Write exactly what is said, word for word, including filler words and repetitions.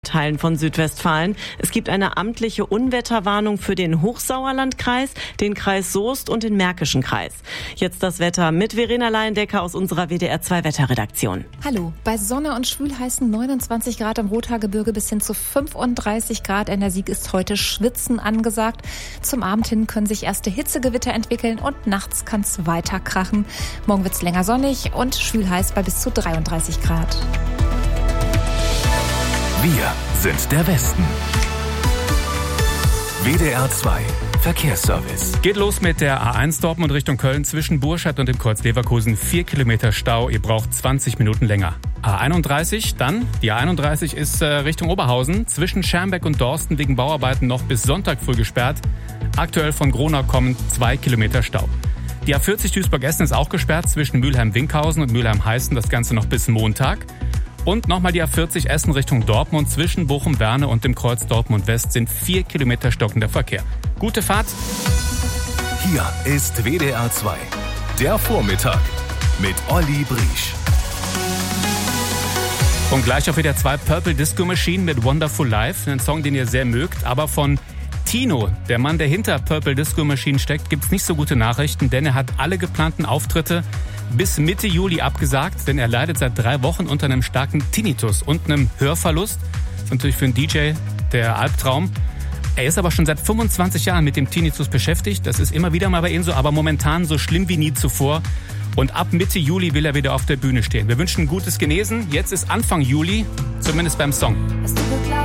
Teilen von Südwestfalen. Es gibt eine amtliche Unwetterwarnung für den Hochsauerlandkreis, den Kreis Soest und den Märkischen Kreis. Jetzt das Wetter mit Verena Laiendecker aus unserer W D R zwei Wetterredaktion. Hallo, bei Sonne und schwül heißen neunundzwanzig Grad im Rothaargebirge bis hin zu fünfunddreißig Grad in der Sieg ist heute Schwitzen angesagt. Zum Abend hin können sich erste Hitzegewitter entwickeln und nachts kann es weiter krachen. Morgen wird es länger sonnig und schwül heiß bei bis zu dreiunddreißig Grad. Wir sind der Westen. W D R zwei Verkehrsservice. Geht los mit der A eins Dortmund Richtung Köln zwischen Burscheid und dem Kreuz Leverkusen. Vier Kilometer Stau, ihr braucht zwanzig Minuten länger. A einunddreißig, dann, die A einunddreißig ist äh, Richtung Oberhausen. Zwischen Schermbeck und Dorsten wegen Bauarbeiten noch bis Sonntag früh gesperrt. Aktuell von Gronau kommend zwei Kilometer Stau. Die A vierzig Duisburg-Essen ist auch gesperrt zwischen Mülheim-Winkhausen und Mülheim-Heißen. Das Ganze noch bis Montag. Und nochmal die A vierzig Essen Richtung Dortmund zwischen Bochum-Werne und dem Kreuz Dortmund-West sind vier Kilometer stockender Verkehr. Gute Fahrt. Hier ist W D R zwei, der Vormittag mit Olli Briesch. Und gleich auf W D R zwei Purple Disco Machine mit Wonderful Life, einen Song, den ihr sehr mögt, aber von Tino, der Mann, der hinter Purple Disco Machine steckt, gibt's nicht so gute Nachrichten, denn er hat alle geplanten Auftritte bis Mitte Juli abgesagt, denn er leidet seit drei Wochen unter einem starken Tinnitus und einem Hörverlust. Das ist natürlich für einen D J der Albtraum. Er ist aber schon seit fünfundzwanzig Jahren mit dem Tinnitus beschäftigt. Das ist immer wieder mal bei ihm so, aber momentan so schlimm wie nie zuvor. Und ab Mitte Juli will er wieder auf der Bühne stehen. Wir wünschen gutes Genesen. Jetzt ist Anfang Juli, zumindest beim Song.